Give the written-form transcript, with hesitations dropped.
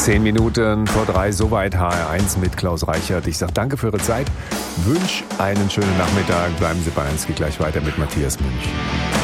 10 Minuten vor 3, soweit HR1 mit Klaus Reichert. Ich sage danke für Ihre Zeit, wünsche einen schönen Nachmittag. Bleiben Sie bei uns, geht gleich weiter mit Matthias Münch.